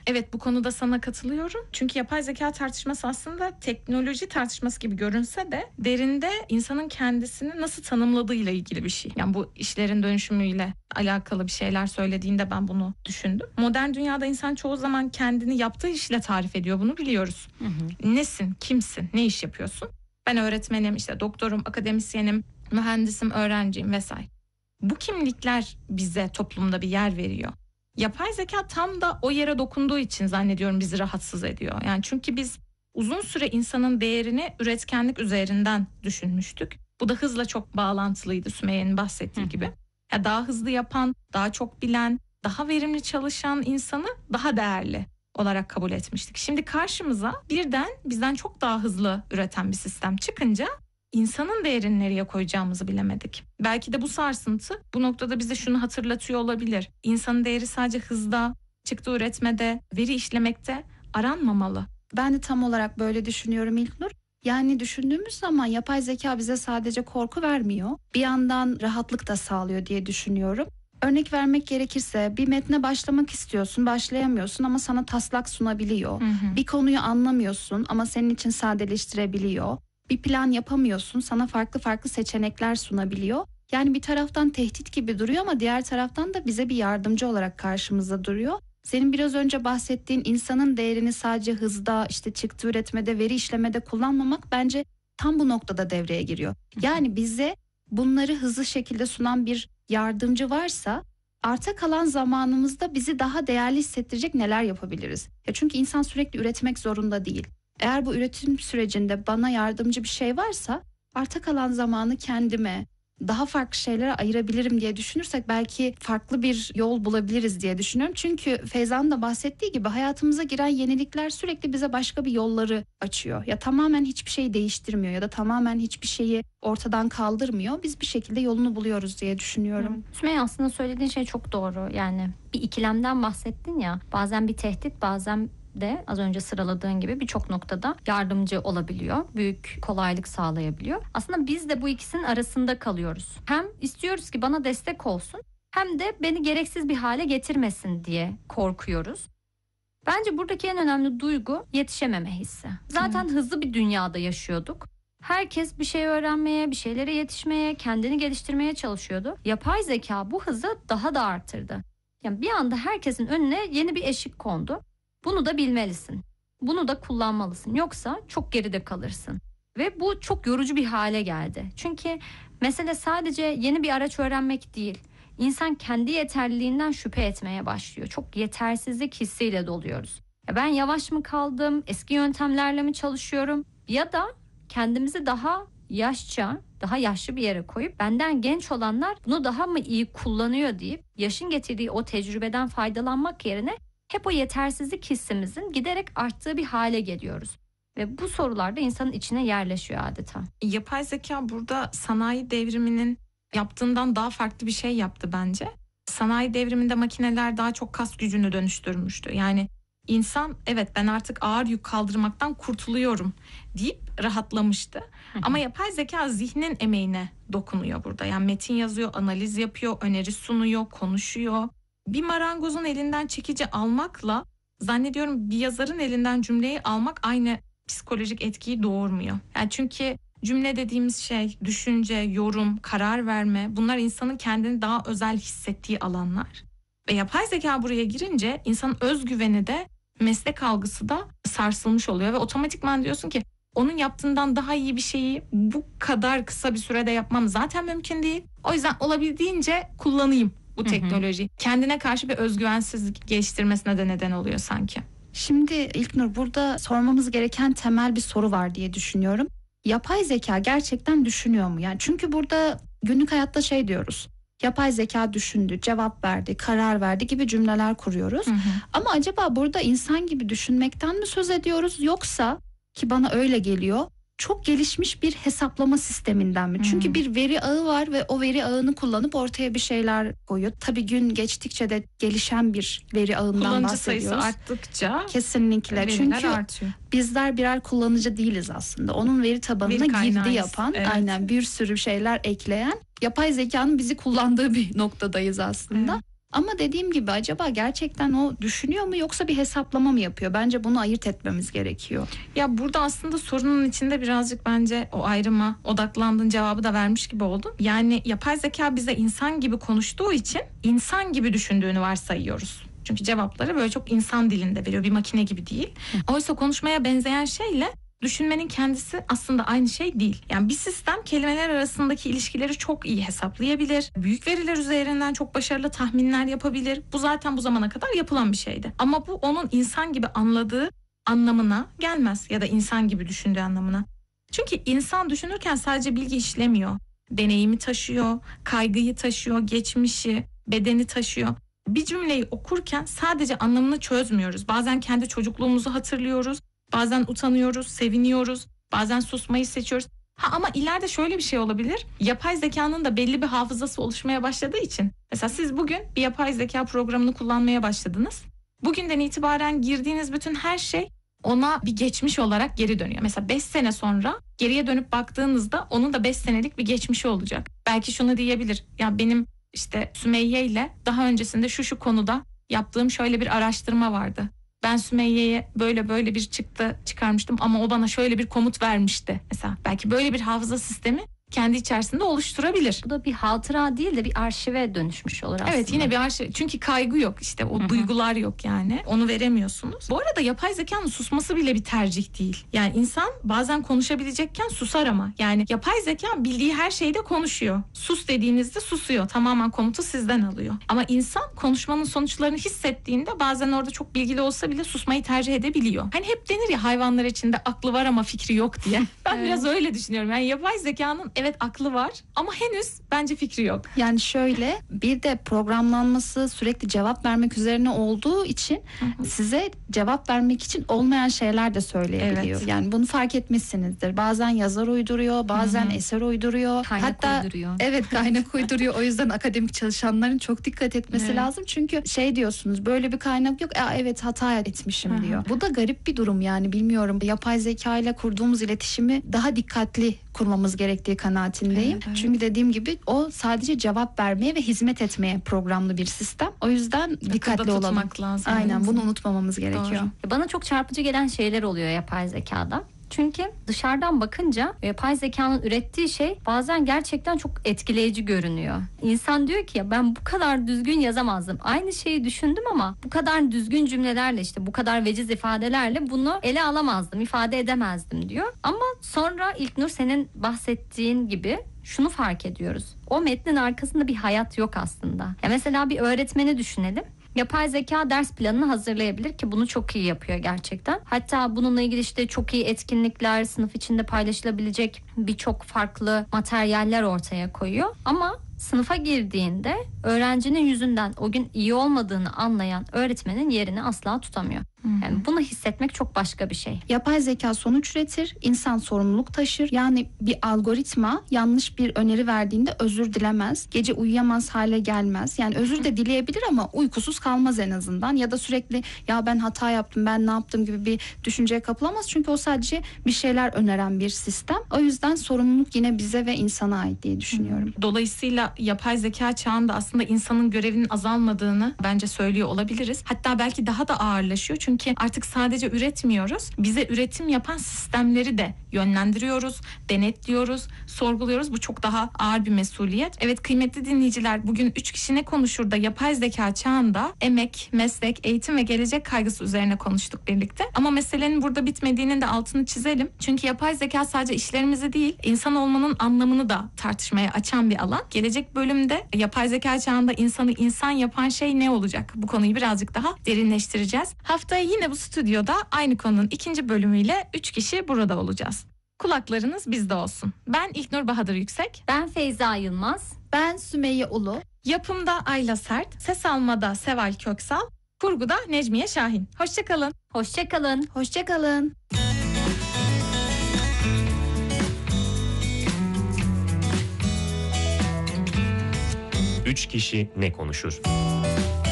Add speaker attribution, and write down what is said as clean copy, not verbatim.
Speaker 1: Evet, bu konuda sana katılıyorum. Çünkü yapay zeka tartışması aslında teknoloji tartışması gibi görünse de derinde insanın kendisini nasıl tanımladığıyla ilgili bir şey. Yani bu işlerin dönüşümüyle alakalı bir şeyler söylediğinde ben bunu düşündüm. Modern dünyada insan çoğu zaman kendini yaptığı işle tarif ediyor, bunu biliyoruz. Nesin, kimsin, ne iş yapıyorsun? Ben öğretmenim, işte doktorum, akademisyenim, mühendisim, öğrenciyim vesaire. Bu kimlikler bize toplumda bir yer veriyor. Yapay zeka tam da o yere dokunduğu için zannediyorum bizi rahatsız ediyor. Yani çünkü biz uzun süre insanın değerini üretkenlik üzerinden düşünmüştük. Bu da hızla çok bağlantılıydı, Sümeyye'nin bahsettiği gibi. Ya daha hızlı yapan, daha çok bilen, daha verimli çalışan insanı daha değerli olarak kabul etmiştik. Şimdi karşımıza birden bizden çok daha hızlı üreten bir sistem çıkınca İnsanın değerini nereye koyacağımızı bilemedik. Belki de bu sarsıntı bu noktada bize şunu hatırlatıyor olabilir. İnsanın değeri sadece hızda, çıktı üretmede, veri işlemekte aranmamalı.
Speaker 2: Ben de tam olarak böyle düşünüyorum İlknur. Yani düşündüğümüz zaman yapay zeka bize sadece korku vermiyor. Bir yandan rahatlık da sağlıyor diye düşünüyorum. Örnek vermek gerekirse bir metne başlamak istiyorsun, başlayamıyorsun ama sana taslak sunabiliyor. Bir konuyu anlamıyorsun ama senin için sadeleştirebiliyor. Bir plan yapamıyorsun, sana farklı farklı seçenekler sunabiliyor. Yani bir taraftan tehdit gibi duruyor ama diğer taraftan da bize bir yardımcı olarak karşımızda duruyor. Senin biraz önce bahsettiğin insanın değerini sadece hızda, işte çıktı üretmede, veri işlemede kullanmamak bence tam bu noktada devreye giriyor. Yani bize bunları hızlı şekilde sunan bir yardımcı varsa arta kalan zamanımızda bizi daha değerli hissettirecek neler yapabiliriz? Ya çünkü insan sürekli üretmek zorunda değil. Eğer bu üretim sürecinde bana yardımcı bir şey varsa arta kalan zamanı kendime, daha farklı şeylere ayırabilirim diye düşünürsek belki farklı bir yol bulabiliriz diye düşünüyorum. Çünkü Feyza'nın da bahsettiği gibi hayatımıza giren yenilikler sürekli bize başka bir yolları açıyor. Ya tamamen hiçbir şeyi değiştirmiyor ya da tamamen hiçbir şeyi ortadan kaldırmıyor. Biz bir şekilde yolunu buluyoruz diye düşünüyorum.
Speaker 3: Sümeyye, aslında söylediğin şey çok doğru. Yani bir ikilemden bahsettin ya. Bazen bir tehdit, bazen de az önce sıraladığın gibi birçok noktada yardımcı olabiliyor. Büyük kolaylık sağlayabiliyor. Aslında biz de bu ikisinin arasında kalıyoruz. Hem istiyoruz ki bana destek olsun, hem de beni gereksiz bir hale getirmesin diye korkuyoruz. Bence buradaki en önemli duygu yetişememe hissi. Zaten hızlı bir dünyada yaşıyorduk. Herkes bir şey öğrenmeye, bir şeylere yetişmeye, kendini geliştirmeye çalışıyordu. Yapay zeka bu hızı daha da arttırdı. Yani bir anda herkesin önüne yeni bir eşik kondu. Bunu da bilmelisin. Bunu da kullanmalısın. Yoksa çok geride kalırsın. Ve bu çok yorucu bir hale geldi. Çünkü mesele sadece yeni bir araç öğrenmek değil. İnsan kendi yeterliliğinden şüphe etmeye başlıyor. Çok yetersizlik hissiyle doluyoruz. Ben yavaş mı kaldım? Eski yöntemlerle mi çalışıyorum? Ya da kendimizi daha yaşlı bir yere koyup benden genç olanlar bunu daha mı iyi kullanıyor deyip yaşın getirdiği o tecrübeden faydalanmak yerine hep o yetersizlik hissimizin giderek arttığı bir hale geliyoruz. Ve bu sorular da insanın içine yerleşiyor adeta.
Speaker 1: Yapay zeka burada sanayi devriminin yaptığından daha farklı bir şey yaptı bence. Sanayi devriminde makineler daha çok kas gücünü dönüştürmüştü. Yani insan evet ben artık ağır yük kaldırmaktan kurtuluyorum deyip rahatlamıştı. Ama yapay zeka zihnin emeğine dokunuyor burada. Yani metin yazıyor, analiz yapıyor, öneri sunuyor, konuşuyor. Bir marangozun elinden çekici almakla zannediyorum bir yazarın elinden cümleyi almak aynı psikolojik etkiyi doğurmuyor. Yani çünkü cümle dediğimiz şey düşünce, yorum, karar verme, bunlar insanın kendini daha özel hissettiği alanlar. Ve yapay zeka buraya girince insanın özgüveni de meslek algısı da sarsılmış oluyor ve otomatikman diyorsun ki onun yaptığından daha iyi bir şeyi bu kadar kısa bir sürede yapmam zaten mümkün değil. O yüzden olabildiğince kullanayım bu teknolojiyi. Kendine karşı bir özgüvensizlik geliştirmesine de neden oluyor sanki.
Speaker 2: Şimdi İlknur, burada sormamız gereken temel bir soru var diye düşünüyorum. Yapay zeka gerçekten düşünüyor mu? Yani çünkü burada günlük hayatta şey diyoruz. Yapay zeka düşündü, cevap verdi, karar verdi gibi cümleler kuruyoruz. Ama acaba burada insan gibi düşünmekten mi söz ediyoruz, yoksa, ki bana öyle geliyor, çok gelişmiş bir hesaplama sisteminden mi? Çünkü bir veri ağı var ve o veri ağını kullanıp ortaya bir şeyler koyuyor. Tabii gün geçtikçe de gelişen bir veri ağından
Speaker 1: kullanıcı
Speaker 2: bahsediyoruz.
Speaker 1: sayısı arttıkça
Speaker 2: kesinlikle, çünkü
Speaker 1: artıyor.
Speaker 2: bizler birer kullanıcı değiliz aslında. Onun veri tabanına girdi yapan, aynen bir sürü şeyler ekleyen, yapay zekanın bizi kullandığı bir noktadayız aslında. Ama dediğim gibi acaba gerçekten o düşünüyor mu yoksa bir hesaplama mı yapıyor? Bence bunu ayırt etmemiz gerekiyor.
Speaker 1: Ya burada aslında sorunun içinde birazcık bence o ayrıma odaklandığın cevabı da vermiş gibi oldun. Yani yapay zeka bize insan gibi konuştuğu için insan gibi düşündüğünü varsayıyoruz. Çünkü cevapları böyle çok insan dilinde veriyor, bir makine gibi değil. Oysa konuşmaya benzeyen şeyle düşünmenin kendisi aslında aynı şey değil. Yani bir sistem kelimeler arasındaki ilişkileri çok iyi hesaplayabilir. Büyük veriler üzerinden çok başarılı tahminler yapabilir. Bu zaten bu zamana kadar yapılan bir şeydi. Ama bu onun insan gibi anladığı anlamına gelmez ya da insan gibi düşündüğü anlamına. Çünkü insan düşünürken sadece bilgi işlemiyor. Deneyimi taşıyor, kaygıyı taşıyor, geçmişi, bedeni taşıyor. Bir cümleyi okurken sadece anlamını çözmüyoruz. Bazen kendi çocukluğumuzu hatırlıyoruz. Bazen utanıyoruz, seviniyoruz. Bazen susmayı seçiyoruz. Ama ileride şöyle bir şey olabilir. Yapay zekanın da belli bir hafızası oluşmaya başladığı için. Mesela siz bugün bir yapay zeka programını kullanmaya başladınız. Bugünden itibaren girdiğiniz bütün her şey ona bir geçmiş olarak geri dönüyor. Mesela 5 sene sonra geriye dönüp baktığınızda onun da 5 senelik bir geçmişi olacak. Belki şunu diyebilir. Ya benim işte Sümeyye ile daha öncesinde şu konuda yaptığım şöyle bir araştırma vardı. Ben Sümeyye'ye böyle bir çıktı çıkarmıştım ama o bana şöyle bir komut vermişti. Mesela belki böyle bir hafıza sistemi kendi içerisinde oluşturabilir.
Speaker 3: Bu da bir hatıra değil de bir arşive dönüşmüş olur aslında.
Speaker 1: Evet, yine bir arşiv. Çünkü kaygı yok, işte o duygular yok yani. Onu veremiyorsunuz. Bu arada yapay zekanın susması bile bir tercih değil. Yani insan bazen konuşabilecekken susar ama. Yani yapay zeka bildiği her şeyde konuşuyor. Sus dediğinizde susuyor. Tamamen komutu sizden alıyor. Ama insan konuşmanın sonuçlarını hissettiğinde bazen orada çok bilgili olsa bile susmayı tercih edebiliyor. Hani hep denir ya, hayvanlar içinde aklı var ama fikri yok diye. Ben
Speaker 3: Evet.
Speaker 1: biraz öyle düşünüyorum. Yani yapay zekanın evet aklı var ama henüz bence fikri yok.
Speaker 2: Yani şöyle, bir de programlanması sürekli cevap vermek üzerine olduğu için size cevap vermek için olmayan şeyler de söyleyebiliyor.
Speaker 1: Evet.
Speaker 2: Yani bunu fark etmişsinizdir. Bazen yazar uyduruyor, bazen eser uyduruyor.
Speaker 3: Kaynak uyduruyor.
Speaker 2: Evet, kaynak uyduruyor. O yüzden akademik çalışanların çok dikkat etmesi
Speaker 1: Evet.
Speaker 2: lazım. Çünkü şey diyorsunuz, böyle bir kaynak yok. Evet, hata etmişim diyor. Bu da garip bir durum yani, bilmiyorum. Yapay zeka ile kurduğumuz iletişimi daha dikkatli kurmamız gerektiği kanaatindeyim.
Speaker 1: Evet.
Speaker 2: Çünkü dediğim gibi o sadece cevap vermeye ve hizmet etmeye programlı bir sistem. O yüzden dikkatli
Speaker 1: Akılda
Speaker 2: olalım.
Speaker 1: tutmak lazım.
Speaker 2: Aynen, bunu unutmamamız gerekiyor.
Speaker 3: Bana çok çarpıcı gelen şeyler oluyor yapay zekada. Çünkü dışarıdan bakınca yapay zekanın ürettiği şey bazen gerçekten çok etkileyici görünüyor. İnsan diyor ki ya ben bu kadar düzgün yazamazdım. Aynı şeyi düşündüm ama bu kadar düzgün cümlelerle, işte bu kadar veciz ifadelerle bunu ele alamazdım, ifade edemezdim diyor. Ama sonra İlknur, senin bahsettiğin gibi şunu fark ediyoruz. O metnin arkasında bir hayat yok aslında. Ya mesela bir öğretmeni düşünelim. Yapay zeka ders planını hazırlayabilir ki bunu çok iyi yapıyor gerçekten. Hatta bununla ilgili işte çok iyi etkinlikler, sınıf içinde paylaşılabilecek birçok farklı materyaller ortaya koyuyor. Ama sınıfa girdiğinde öğrencinin yüzünden o gün iyi olmadığını anlayan öğretmenin yerini asla tutamıyor. Yani bunu hissetmek çok başka bir şey.
Speaker 2: Yapay zeka sonuç üretir, insan sorumluluk taşır. Yani bir algoritma yanlış bir öneri verdiğinde özür dilemez, gece uyuyamaz hale gelmez. Yani özür de dileyebilir ama uykusuz kalmaz en azından. Ya da sürekli ya ben hata yaptım, ben ne yaptım gibi bir düşünceye kapılamaz. Çünkü o sadece bir şeyler öneren bir sistem. O yüzden sorumluluk yine bize ve insana ait diye düşünüyorum.
Speaker 1: Dolayısıyla yapay zeka çağında aslında insanın görevinin azalmadığını bence söylüyor olabiliriz. Hatta belki daha da ağırlaşıyor. Çünkü artık sadece üretmiyoruz. Bize üretim yapan sistemleri de yönlendiriyoruz, denetliyoruz, sorguluyoruz. Bu çok daha ağır bir mesuliyet. Evet kıymetli dinleyiciler, bugün 3 kişi ne konuşur da yapay zeka çağında emek, meslek, eğitim ve gelecek kaygısı üzerine konuştuk birlikte. Ama meselenin burada bitmediğinin de altını çizelim. Çünkü yapay zeka sadece işlerimizi değil, insan olmanın anlamını da tartışmaya açan bir alan. Gelecek bölümde yapay zeka çağında insanı insan yapan şey ne olacak? Bu konuyu birazcık daha derinleştireceğiz. Haftaya yine bu stüdyoda aynı konunun 2. bölümüyle 3 kişi burada olacağız. Kulaklarınız bizde olsun. Ben İlknur Bahadır Yüksek.
Speaker 3: Ben Feyza Yılmaz.
Speaker 2: Ben Sümeyye Ulu.
Speaker 1: Yapımda Ayla Sert, ses almada Seval Köksal, kurguda Necmiye Şahin. Hoşçakalın.
Speaker 3: Hoşçakalın.
Speaker 2: Hoşçakalın.
Speaker 4: Üç kişi ne konuşur?